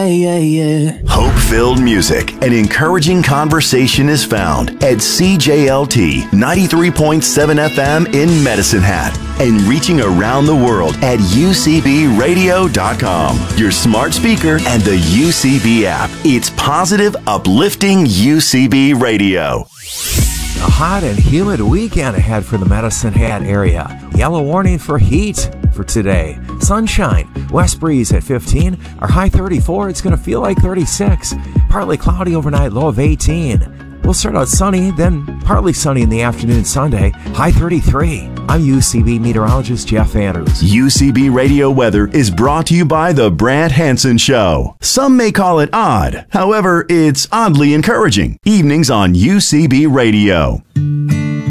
Hope-filled music and encouraging conversation is found at CJLT 93.7 FM in Medicine Hat and reaching around the world at UCBradio.com, your smart speaker and the UCB app. It's positive, uplifting UCB Radio. A hot and humid weekend ahead for the Medicine Hat area. Yellow warning for heat for today. Sunshine, west breeze at 15, our high 34, it's going to feel like 36. Partly cloudy overnight, low of 18. We'll start out sunny, then partly sunny in the afternoon Sunday, high 33. I'm UCB meteorologist Jeff Andrews. UCB Radio weather is brought to you by The Brad Hanson Show. Some may call it odd. However, it's oddly encouraging. Evenings on UCB Radio.